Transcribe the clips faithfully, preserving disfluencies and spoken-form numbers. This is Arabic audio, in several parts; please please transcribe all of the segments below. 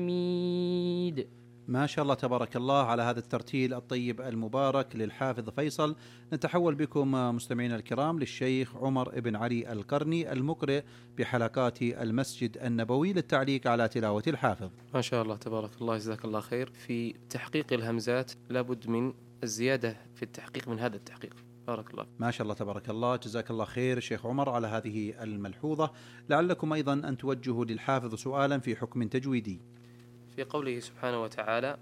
حميد. ما شاء الله تبارك الله على هذا الترتيل الطيب المبارك للحافظ فيصل. نتحول بكم مستمعينا الكرام للشيخ عمر بن علي القرني المقرئ بحلقات المسجد النبوي للتعليق على تلاوة الحافظ. ما شاء الله تبارك الله، جزاك الله خير. في تحقيق الهمزات لابد من الزيادة في التحقيق من هذا التحقيق. بارك الله. ما شاء الله تبارك الله، جزاك الله خير شيخ عمر على هذه الملحوظة. لعلكم أيضا أن توجهوا للحافظ سؤالا في حكم تجويدي. في قوله سبحانه وتعالى: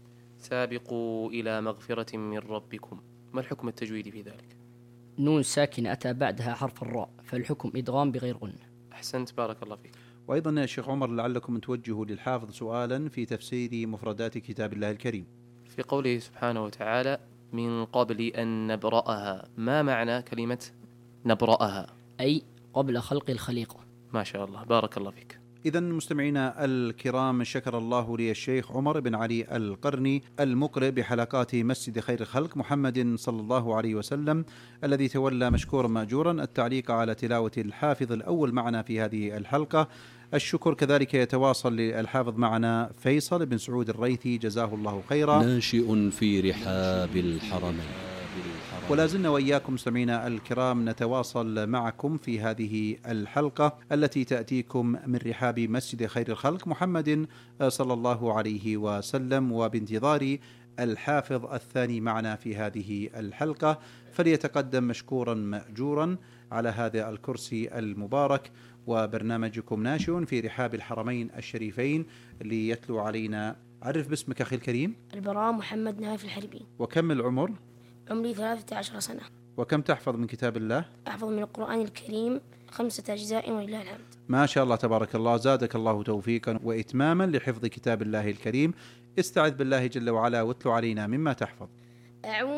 سابقوا إلى مغفرة من ربكم، ما الحكم التجويدي في ذلك؟ نون ساكنة أتى بعدها حرف الراء، فالحكم إدغام بغير غنة. أحسنت، بارك الله فيك. وأيضا يا شيخ عمر لعلكم أن توجهوا للحافظ سؤالا في تفسير مفردات كتاب الله الكريم. في قوله سبحانه وتعالى: من قبل أن نبرأها، ما معنى كلمة نبرأها؟ أي قبل خلق الخليقة. ما شاء الله، بارك الله فيك. إذا مستمعينا الكرام، شكر الله لي الشيخ عمر بن علي القرني المقرئ بحلقات مسجد خير الخلق محمد صلى الله عليه وسلم، الذي تولى مشكورا مأجورا التعليق على تلاوة الحافظ الأول معنا في هذه الحلقة. الشكر كذلك يتواصل للحافظ معنا فيصل بن سعود الريثي، جزاه الله خيرا، ناشئ في رحاب الحرمين. ولا زلنا وإياكم مستمعينا الكرام نتواصل معكم في هذه الحلقة التي تأتيكم من رحاب مسجد خير الخلق محمد صلى الله عليه وسلم، وبانتظار الحافظ الثاني معنا في هذه الحلقة، فليتقدم مشكورا مأجورا على هذا الكرسي المبارك. وبرنامجكم ناشئ في رحاب الحرمين الشريفين ليتلو علينا. عرف باسمك أخي الكريم. البراء محمد نايف الحربي. وكم العمر؟ عمري ثلاثة عشر سنة. وكم تحفظ من كتاب الله؟ أحفظ من القرآن الكريم خمسة أجزاء ولله الحمد. ما شاء الله تبارك الله، زادك الله توفيقا وإتماما لحفظ كتاب الله الكريم. استعذ بالله جل وعلا واتلو علينا مما تحفظ. أعوذ